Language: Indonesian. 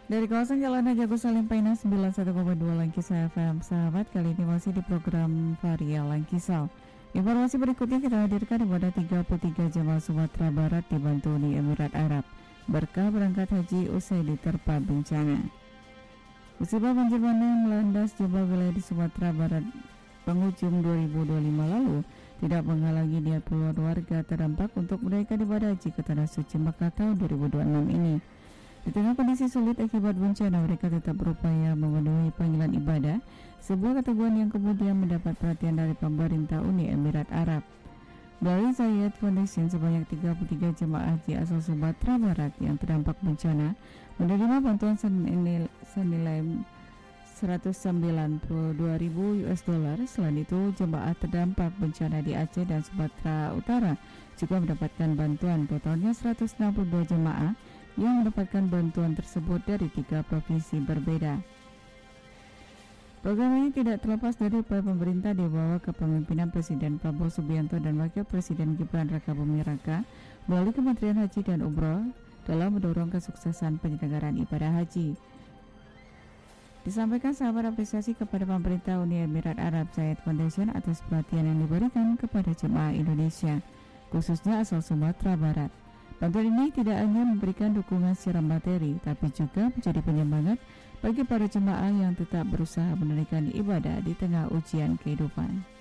Dari kawasan Jalan Haji Agus Salim Painas 91,2 Langkisau FM. Sahabat, kali ini masih di program Varia Langkisau. Informasi berikutnya kita hadirkan kepada 33 jemaah Sumatera Barat dibantu Uni Emirat Arab berkah berangkat haji usai diterpa bencana. Musibah banjir bandang melanda sejumlah wilayah di Sumatera Barat penghujung 2025 lalu tidak menghalangi niat puluhan warga terdampak untuk menaikkan ibadah haji ke Tanah Suci Mekah tahun 2026 ini. Di tengah kondisi sulit akibat bencana, mereka tetap berupaya memenuhi panggilan ibadah, sebuah keteguhan yang kemudian mendapat perhatian dari pemerintah Uni Emirat Arab. Melalui Zayed Foundation, sebanyak 33 jemaah haji asal Sumatera Barat yang terdampak bencana menerima bantuan senilai 192.000 US dollar. Selain itu, jemaah terdampak bencana di Aceh dan Sumatera Utara juga mendapatkan bantuan. Totalnya 162 jemaah yang mendapatkan bantuan tersebut dari 3 provinsi berbeda. Program ini tidak terlepas dari upaya pemerintah di bawah kepemimpinan Presiden Prabowo Subianto dan Wakil Presiden Gibran Rakabuming Raka melalui Kementerian Haji dan Umroh dalam mendorong kesuksesan penyelenggaraan ibadah haji. Disampaikan sahabat apresiasi kepada pemerintah Uni Emirat Arab Zayed Foundation atas perhatian yang diberikan kepada jemaah Indonesia, khususnya asal Sumatera Barat. Bantuan ini tidak hanya memberikan dukungan secara materi, tapi juga menjadi penyemangat bagi para jemaah yang tetap berusaha menunaikan ibadah di tengah ujian kehidupan.